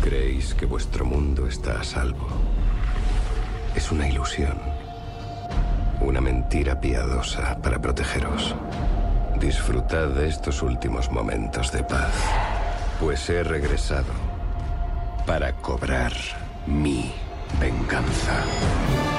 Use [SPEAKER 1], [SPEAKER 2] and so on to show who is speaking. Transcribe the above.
[SPEAKER 1] Creéis que vuestro mundo está a salvo. Es una ilusión. Una mentira piadosa para protegeros. Disfrutad de estos últimos momentos de paz, pues he regresado para cobrar mi venganza.